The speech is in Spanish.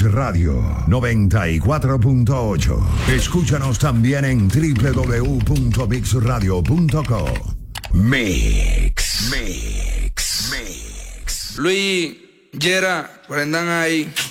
Radio 94.8. Escúchanos también en www.mixradio.co. Mix. Luis, Yera, prendan ahí.